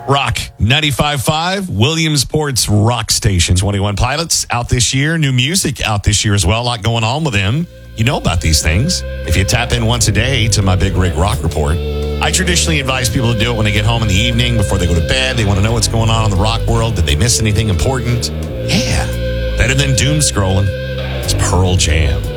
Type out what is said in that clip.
Rock 95.5, Williamsport's rock station. 21 Pilots out this year. New music out this year as well. A lot going on with them. You know about these things. If you tap in once a day to my Big Rig Rock Report, I traditionally advise people to do it when they get home in the evening before they go to bed. They want to know what's going on in the rock world. Did they miss anything important? Yeah. Better than doom scrolling. It's Pearl Jam.